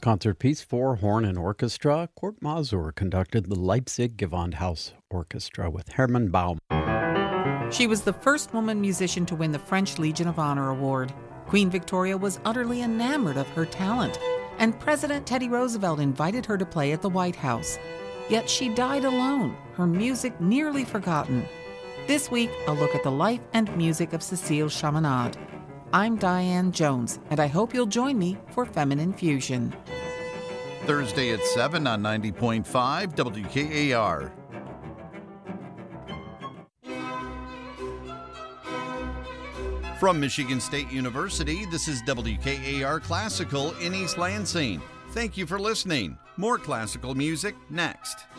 Concert piece for horn and orchestra. Kurt Masur conducted the Leipzig Gewandhaus Orchestra with Hermann Baum. She was the first woman musician to win the French Legion of Honor Award. Queen Victoria was utterly enamored of her talent, and President Teddy Roosevelt invited her to play at the White House. Yet she died alone, her music nearly forgotten. This week, a look at the life and music of Cécile Chaminade. I'm Diane Jones, and I hope you'll join me for Feminine Fusion. Thursday at 7 on 90.5 WKAR. From Michigan State University, this is WKAR Classical in East Lansing. Thank you for listening. More classical music next.